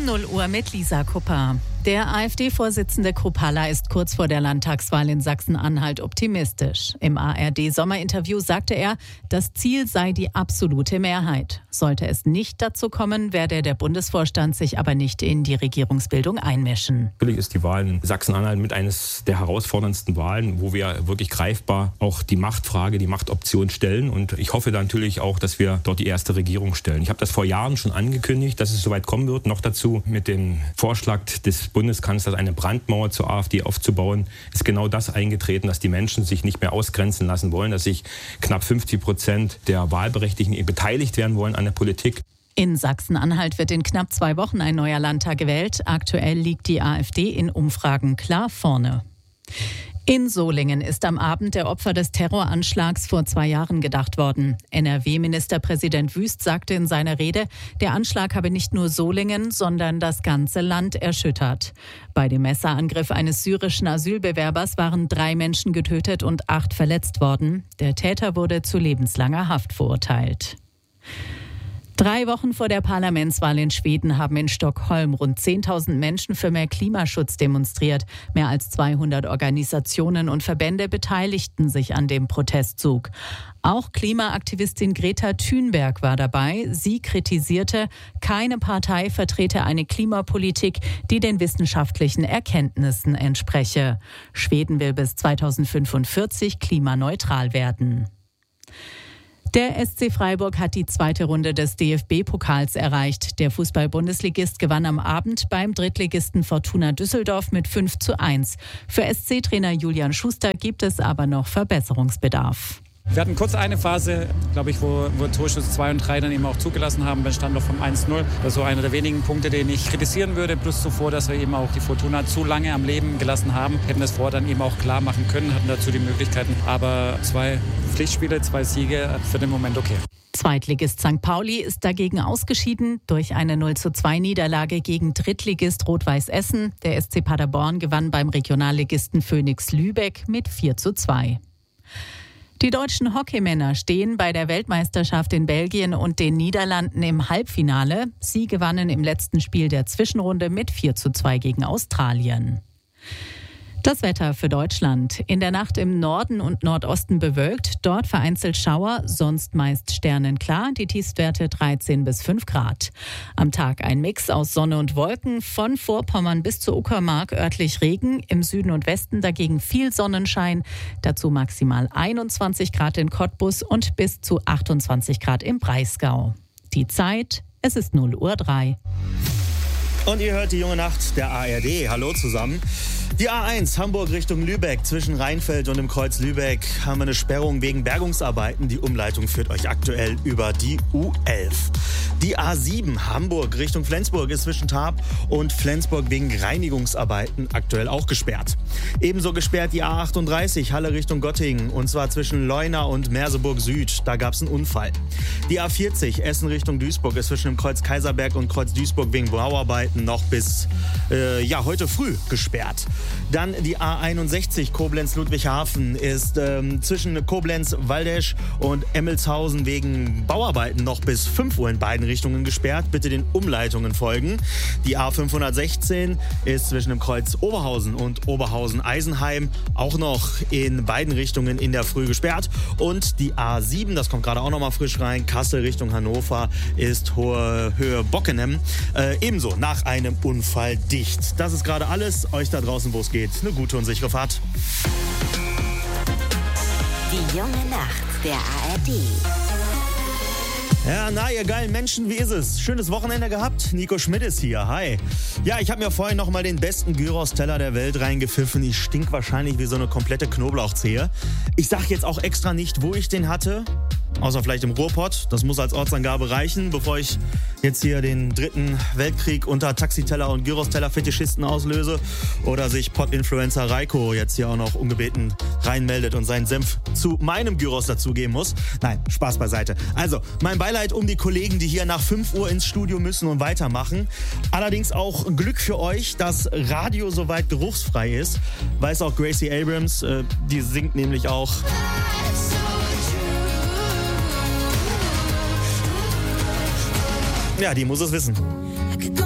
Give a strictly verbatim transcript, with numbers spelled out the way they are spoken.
null Uhr mit Lisa Kupper. Der AfD-Vorsitzende Kruppalla ist kurz vor der Landtagswahl in Sachsen-Anhalt optimistisch. Im A R D-Sommerinterview sagte er, das Ziel sei die absolute Mehrheit. Sollte es nicht dazu kommen, werde der Bundesvorstand sich aber nicht in die Regierungsbildung einmischen. Natürlich ist die Wahl in Sachsen-Anhalt mit eines der herausforderndsten Wahlen, wo wir wirklich greifbar auch die Machtfrage, die Machtoption stellen. Und ich hoffe dann natürlich auch, dass wir dort die erste Regierung stellen. Ich habe das vor Jahren schon angekündigt, dass es soweit kommen wird. Noch dazu mit dem Vorschlag des Bundeskanzlers, eine Brandmauer zur AfD aufzubauen, ist genau das eingetreten, dass die Menschen sich nicht mehr ausgrenzen lassen wollen, dass sich knapp fünfzig Prozent der Wahlberechtigten beteiligt werden wollen an der Politik. In Sachsen-Anhalt wird in knapp zwei Wochen ein neuer Landtag gewählt. Aktuell liegt die AfD in Umfragen klar vorne. In Solingen ist am Abend der Opfer des Terroranschlags vor zwei Jahren gedacht worden. N R W-Ministerpräsident Wüst sagte in seiner Rede, der Anschlag habe nicht nur Solingen, sondern das ganze Land erschüttert. Bei dem Messerangriff eines syrischen Asylbewerbers waren drei Menschen getötet und acht verletzt worden. Der Täter wurde zu lebenslanger Haft verurteilt. Drei Wochen vor der Parlamentswahl in Schweden haben in Stockholm rund zehntausend Menschen für mehr Klimaschutz demonstriert. Mehr als zweihundert Organisationen und Verbände beteiligten sich an dem Protestzug. Auch Klimaaktivistin Greta Thunberg war dabei. Sie kritisierte, keine Partei vertrete eine Klimapolitik, die den wissenschaftlichen Erkenntnissen entspreche. Schweden will bis zweitausendfünfundvierzig klimaneutral werden. Der S C Freiburg hat die zweite Runde des D F B-Pokals erreicht. Der Fußball-Bundesligist gewann am Abend beim Drittligisten Fortuna Düsseldorf mit fünf zu eins. Für S C-Trainer Julian Schuster gibt es aber noch Verbesserungsbedarf. Wir hatten kurz eine Phase, glaube ich, wo, wo Torschuss zwei und drei dann eben auch zugelassen haben, beim Standort vom eins null. Das ist so einer der wenigen Punkte, den ich kritisieren würde. Plus zuvor, dass wir eben auch die Fortuna zu lange am Leben gelassen haben. Hätten das vorher dann eben auch klar machen können, hatten dazu die Möglichkeiten. Aber zwei Pflichtspiele, zwei Siege, für den Moment okay. Zweitligist Sankt Pauli ist dagegen ausgeschieden durch eine null zu zwei Niederlage gegen Drittligist Rot-Weiß Essen. Der S C Paderborn gewann beim Regionalligisten Phoenix Lübeck mit vier zu zwei. Die deutschen Hockeymänner stehen bei der Weltmeisterschaft in Belgien und den Niederlanden im Halbfinale. Sie gewannen im letzten Spiel der Zwischenrunde mit vier zu zwei gegen Australien. Das Wetter für Deutschland. In der Nacht im Norden und Nordosten bewölkt, dort vereinzelt Schauer, sonst meist sternenklar, die Tiefstwerte dreizehn bis fünf Grad. Am Tag ein Mix aus Sonne und Wolken, von Vorpommern bis zur Uckermark örtlich Regen, im Süden und Westen dagegen viel Sonnenschein, dazu maximal einundzwanzig Grad in Cottbus und bis zu achtundzwanzig Grad im Breisgau. Die Zeit, es ist null Uhr drei. Und ihr hört die junge Nacht der A R D. Hallo zusammen. Die A eins Hamburg Richtung Lübeck, zwischen Rheinfeld und dem Kreuz Lübeck haben wir eine Sperrung wegen Bergungsarbeiten. Die Umleitung führt euch aktuell über die U elf. Die A sieben Hamburg Richtung Flensburg ist zwischen Tarp und Flensburg wegen Reinigungsarbeiten aktuell auch gesperrt. Ebenso gesperrt die A achtunddreißig Halle Richtung Göttingen, und zwar zwischen Leuna und Merseburg Süd. Da gab es einen Unfall. Die A vierzig Essen Richtung Duisburg ist zwischen dem Kreuz Kaiserberg und Kreuz Duisburg wegen Bauarbeiten noch bis äh, ja, heute früh gesperrt. Dann die A einundsechzig Koblenz-Ludwigshafen ist ähm, zwischen Koblenz-Waldesch und Emmelshausen wegen Bauarbeiten noch bis fünf Uhr in beiden Richtungen gesperrt. Bitte den Umleitungen folgen. Die A fünfhundertsechzehn ist zwischen dem Kreuz Oberhausen und Oberhausen-Eisenheim auch noch in beiden Richtungen in der Früh gesperrt. Und die A sieben, das kommt gerade auch noch mal frisch rein, Kassel Richtung Hannover ist Hohe Höhe Bockenem äh, ebenso nach einem Unfall dicht. Das ist gerade alles. Euch da draußen, wo es geht, eine gute und sichere Fahrt. Die junge Nacht der A R D. Ja, na, ihr geilen Menschen, wie ist es? Schönes Wochenende gehabt? Nico Schmidt ist hier, hi. Ja, ich habe mir vorhin noch mal den besten Gyros-Teller der Welt reingepfiffen. Ich stink wahrscheinlich wie so eine komplette Knoblauchzehe. Ich sag jetzt auch extra nicht, wo ich den hatte. Außer vielleicht im Ruhrpott. Das muss als Ortsangabe reichen, bevor ich jetzt hier den dritten Weltkrieg unter Taxiteller und Gyros-Teller-Fetischisten auslöse. Oder sich Pott-Influencer Reiko jetzt hier auch noch ungebeten reinmeldet und seinen Senf zu meinem Gyros dazugeben muss. Nein, Spaß beiseite. Also, mein Beileid um die Kollegen, die hier nach fünf Uhr ins Studio müssen und weitermachen. Allerdings auch Glück für euch, dass Radio soweit geruchsfrei ist. Weiß auch Gracie Abrams, äh, die singt nämlich auch... Ja, die muss es wissen.